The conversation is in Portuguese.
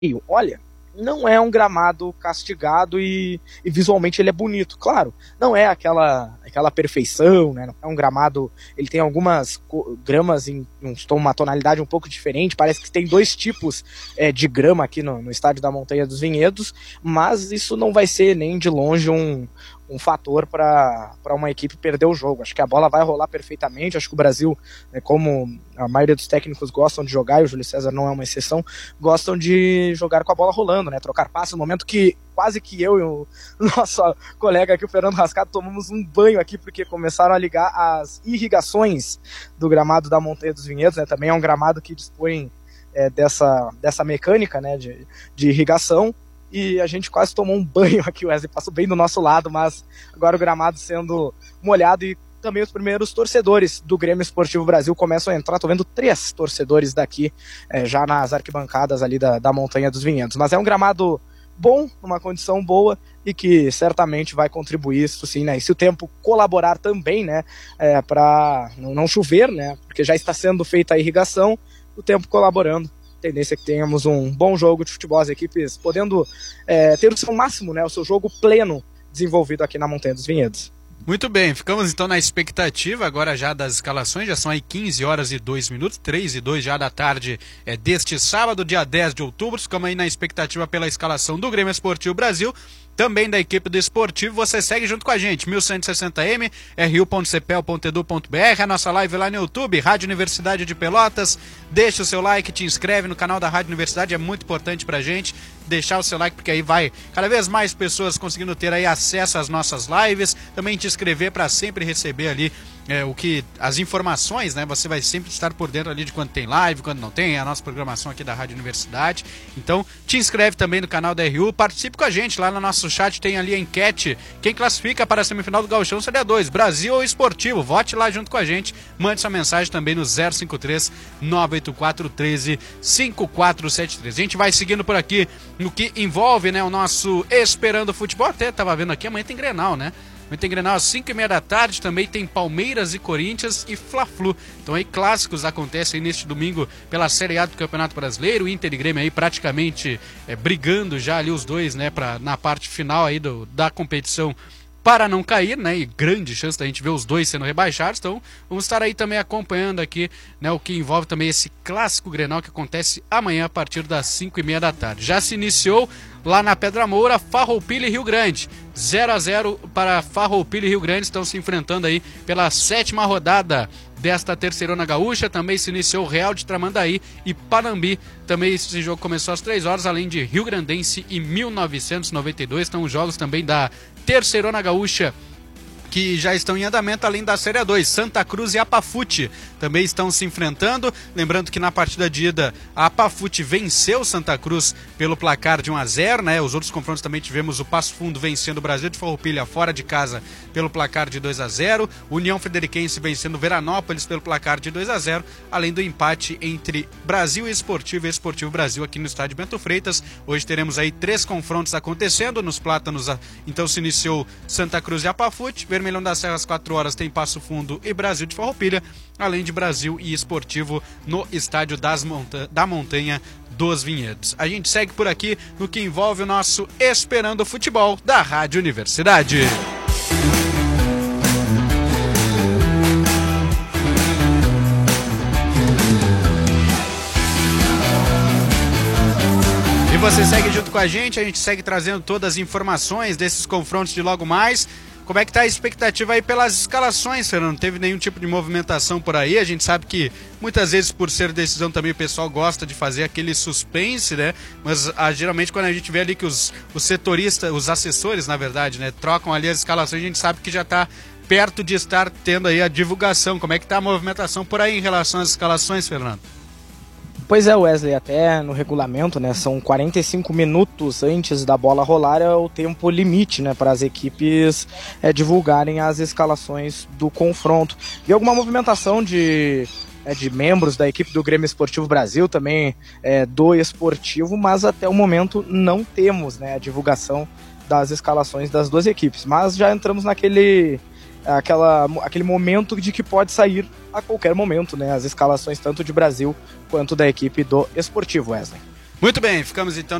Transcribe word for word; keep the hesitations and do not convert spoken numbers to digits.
olha, não é um gramado castigado e, e visualmente ele é bonito, claro, não é aquela, aquela perfeição, né? Não é um gramado, ele tem algumas gramas em um, uma tonalidade um pouco diferente, parece que tem dois tipos é, de grama aqui no, no estádio da Montanha dos Vinhedos, mas isso não vai ser nem de longe um, um fator para uma equipe perder o jogo. Acho que a bola vai rolar perfeitamente, acho que o Brasil, né, como a maioria dos técnicos gostam de jogar, e o Júlio César não é uma exceção, gostam de jogar com a bola rolando, né, trocar passes, no momento que quase que eu e o nosso colega aqui, o Fernando Rascato, tomamos um banho aqui, porque começaram a ligar as irrigações do gramado da Montanha dos Vinhedos, né, também é um gramado que dispõe é, dessa, dessa mecânica, né, de, de irrigação, e a gente quase tomou um banho aqui, o Wesley passou bem do nosso lado, mas agora o gramado sendo molhado e também os primeiros torcedores do Grêmio Esportivo Brasil começam a entrar. Tô vendo três torcedores daqui é, já nas arquibancadas ali da, da Montanha dos Vinhedos, mas é um gramado bom, numa condição boa e que certamente vai contribuir, isso sim, né, e se o tempo colaborar também, né, é, para não, não chover, né, porque já está sendo feita a irrigação, o tempo colaborando, tendência é que tenhamos um bom jogo de futebol, as equipes podendo é, ter o seu máximo, né, o seu jogo pleno desenvolvido aqui na Montanha dos Vinhedos. Muito bem, ficamos então na expectativa agora já das escalações, já são aí quinze horas e dois minutos, três e dois já da tarde é, deste sábado, dia dez de outubro, ficamos aí na expectativa pela escalação do Grêmio Esportivo Brasil, também da equipe do Esportivo. Você segue junto com a gente, mil cento e sessenta M, r u ponto c p e l ponto e d u ponto b r, a nossa live lá no YouTube, Rádio Universidade de Pelotas. Deixa o seu like, te inscreve no canal da Rádio Universidade, é muito importante pra gente deixar o seu like, porque aí vai cada vez mais pessoas conseguindo ter aí acesso às nossas lives, também te inscrever para sempre receber ali é, o que, as informações, né? Você vai sempre estar por dentro ali de quando tem live, quando não tem, é a nossa programação aqui da Rádio Universidade. Então, te inscreve também no canal da R U, participe com a gente, lá no nosso chat tem ali a enquete, quem classifica para a semifinal do Gauchão Série dois, Brasil ou Esportivo, vote lá junto com a gente, mande sua mensagem também no zero cinco três, nove oito quatro, um três, cinco quatro sete três. A gente vai seguindo por aqui no que envolve, né, o nosso Esperando Futebol, até tava vendo aqui, amanhã tem Grenal, né? Amanhã tem Grenal às cinco e meia da tarde, também tem Palmeiras e Corinthians e Fla-Flu. Então aí clássicos acontecem neste domingo pela Série A do Campeonato Brasileiro, Inter e Grêmio aí praticamente é, brigando já ali os dois, né, pra, na parte final aí do, da competição para não cair, né, e grande chance da gente ver os dois sendo rebaixados, então vamos estar aí também acompanhando aqui, né, o que envolve também esse clássico Grenal que acontece amanhã a partir das cinco e meia da tarde. Já se iniciou lá na Pedra Moura, Farroupilha e Rio Grande, zero a zero para Farroupilha e Rio Grande, estão se enfrentando aí pela sétima rodada desta terceirona gaúcha. Também se iniciou Real de Tramandaí e Panambi, também esse jogo começou às três horas, além de Rio Grandense e mil novecentos e noventa e dois, estão os jogos também da terceirona gaúcha que já estão em andamento, além da Série dois. Santa Cruz e Apafute também estão se enfrentando. Lembrando que na partida de ida, a Apafute venceu Santa Cruz pelo placar de um a zero, né? Os outros confrontos também tivemos o Passo Fundo vencendo o Brasil de Farroupilha fora de casa pelo placar de dois a zero. União Frederiquense vencendo Veranópolis pelo placar de dois a zero, além do empate entre Brasil Esportivo e Esportivo Brasil aqui no estádio Bento Freitas. Hoje teremos aí três confrontos acontecendo. Nos Plátanos, então se iniciou Santa Cruz e Apafute. Vermelhão da Serra às quatro horas tem Passo Fundo e Brasil de Farroupilha, além de Brasil e Esportivo no estádio das Monta- da Montanha dos Vinhedos. A gente segue por aqui no que envolve o nosso Esperando Futebol da Rádio Universidade. E você segue junto com a gente, a gente segue trazendo todas as informações desses confrontos de logo mais. Como é que tá a expectativa aí pelas escalações, Fernando? Não teve nenhum tipo de movimentação por aí, a gente sabe que muitas vezes por ser decisão também o pessoal gosta de fazer aquele suspense, né? Mas ah, geralmente quando a gente vê ali que os, os setoristas, os assessores na verdade, né, trocam ali as escalações, a gente sabe que já tá perto de estar tendo aí a divulgação. Como é que tá a movimentação por aí em relação às escalações, Fernando? Pois é, Wesley, até no regulamento, né, são quarenta e cinco minutos antes da bola rolar é o tempo limite, né, para as equipes é, divulgarem as escalações do confronto. E alguma movimentação de, é, de membros da equipe do Grêmio Esportivo Brasil, também é, do Esportivo, mas até o momento não temos, né, a divulgação das escalações das duas equipes. Mas já entramos naquele... Aquela, aquele momento de que pode sair a qualquer momento, né, as escalações tanto de Brasil quanto da equipe do Esportivo, Wesley. Muito bem, ficamos então